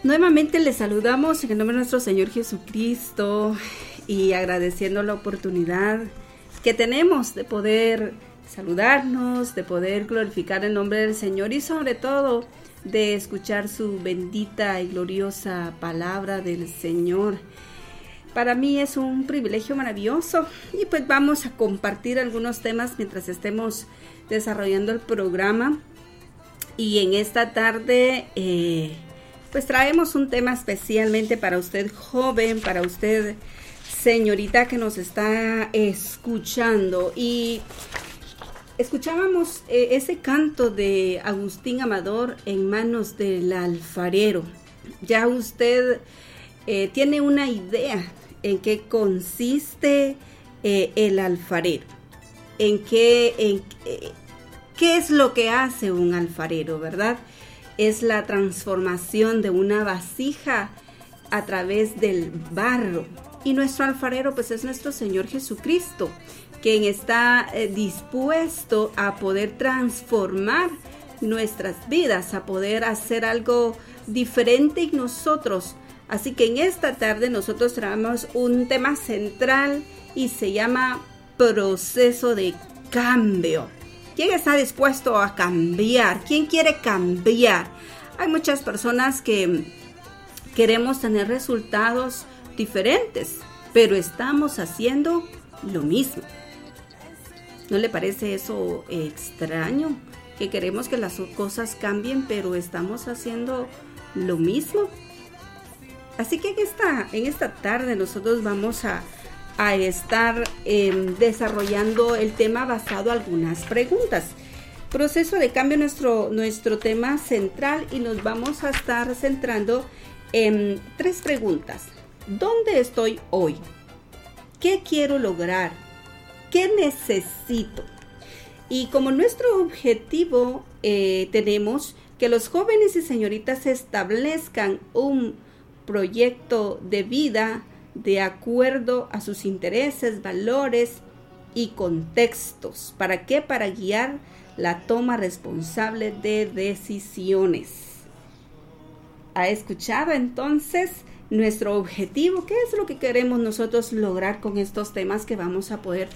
Nuevamente les saludamos en el nombre de nuestro Señor Jesucristo y agradeciendo la oportunidad que tenemos de poder saludarnos, de poder glorificar el nombre del Señor y sobre todo de escuchar su bendita y gloriosa palabra del Señor. Para mí es un privilegio maravilloso y pues vamos a compartir algunos temas mientras estemos desarrollando el programa. Y en esta tarde pues traemos un tema especialmente para usted joven, para usted señorita que nos está escuchando. Y escuchábamos ese canto de Agustín Amador, En manos del alfarero. Ya usted tiene una idea en qué consiste el alfarero, qué es lo que hace un alfarero, ¿verdad? Es la transformación de una vasija a través del barro. Y nuestro alfarero pues es nuestro Señor Jesucristo, quien está dispuesto a poder transformar nuestras vidas, a poder hacer algo diferente en nosotros. Así que en esta tarde nosotros traemos un tema central y se llama proceso de cambio. ¿Quién está dispuesto a cambiar? ¿Quién quiere cambiar? Hay muchas personas que queremos tener resultados diferentes, pero estamos haciendo lo mismo. ¿No le parece eso extraño? Que queremos que las cosas cambien, pero estamos haciendo lo mismo. Así que en esta tarde nosotros vamos a estar desarrollando el tema basado en algunas preguntas. Proceso de cambio, nuestro tema central, y nos vamos a estar centrando en 3 preguntas. ¿Dónde estoy hoy? ¿Qué quiero lograr? ¿Qué necesito? Y como nuestro objetivo tenemos que los jóvenes y señoritas establezcan un proyecto de vida de acuerdo a sus intereses, valores y contextos. ¿Para qué? Para guiar la toma responsable de decisiones. ¿Ha escuchado entonces nuestro objetivo? ¿Qué es lo que queremos nosotros lograr con estos temas que vamos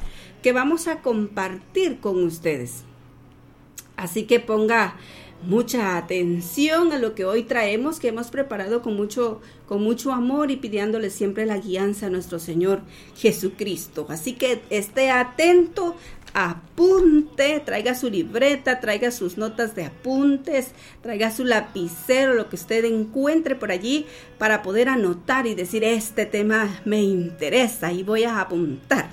a compartir con ustedes? Así que ponga mucha atención a lo que hoy traemos, que hemos preparado con mucho amor y pidiéndole siempre la guianza a nuestro Señor Jesucristo. Así que esté atento, apunte, traiga su libreta, traiga sus notas de apuntes, traiga su lapicero, lo que usted encuentre por allí para poder anotar y decir: este tema me interesa y voy a apuntar.